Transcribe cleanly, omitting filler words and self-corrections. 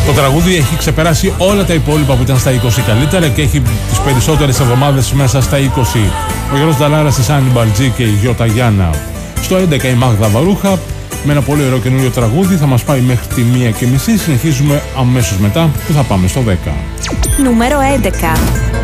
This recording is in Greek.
Το τραγούδι έχει ξεπεράσει όλα τα υπόλοιπα που ήταν στα 20 καλύτερα και έχει τις περισσότερες εβδομάδες μέσα στα 20. Ο Γιώργος Νταλάρας, η Σάνι Μπαλτζή και η Γιώτα Γιάννα. Στο 11 η Μάγδα Βαρούχα με ένα πολύ ωραίο καινούριο τραγούδι, θα μας πάει μέχρι τη 1:30. Συνεχίζουμε αμέσως μετά που θα πάμε στο 10. Νούμερο 11.